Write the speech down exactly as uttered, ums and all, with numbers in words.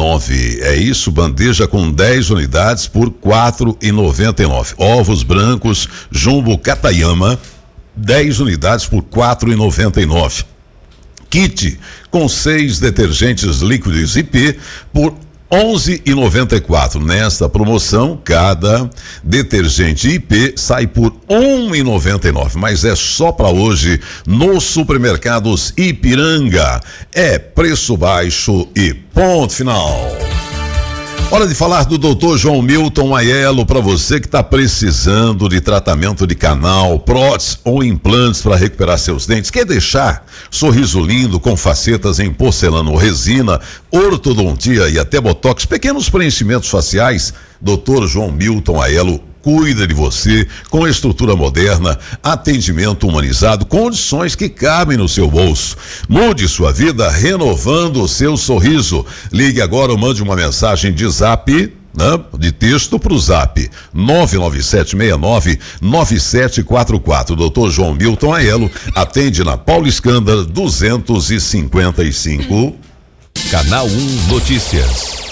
nove. É isso, bandeja com dez unidades por quatro e noventa e nove. Ovos brancos Jumbo Katayama, dez unidades por quatro e noventa e nove. Kit com seis detergentes líquidos I P por onze e noventa e quatro. Nesta promoção, cada detergente I P sai por um e noventa e nove, mas é só para hoje nos supermercados Ipiranga. É preço baixo e ponto final. Hora de falar do doutor João Milton Aiello para você que está precisando de tratamento de canal, prótese ou implantes para recuperar seus dentes. Quer deixar sorriso lindo com facetas em porcelana ou resina, ortodontia e até botox, pequenos preenchimentos faciais? doutor João Milton Aiello cuida de você com estrutura moderna, atendimento humanizado, condições que cabem no seu bolso. Mude sua vida renovando o seu sorriso. Ligue agora ou mande uma mensagem de zap, né, de texto para o zap nove nove sete seis nove nove sete quatro quatro. doutor João Milton Aiello atende na Paulo Escândalo duzentos e cinquenta e cinco. Canal um Notícias.